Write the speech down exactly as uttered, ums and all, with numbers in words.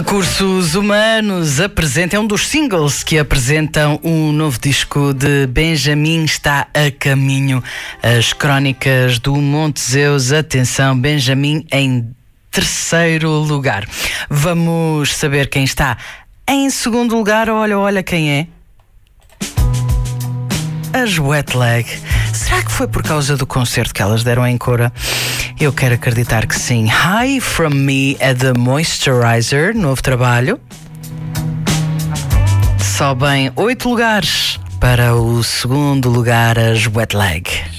Recursos Humanos apresenta, é um dos singles que apresentam um novo disco de Benjamin, está a caminho. As Crónicas do Monte Zeus, atenção, Benjamin em terceiro lugar. Vamos saber quem está em segundo lugar. Olha, olha quem é. As Wet Leg. Será que foi por causa do concerto que elas deram em Cora? Eu quero acreditar que sim. Hi From Me é The Moisturizer, novo trabalho. Sobem oito lugares para o segundo lugar, as Wet Leg.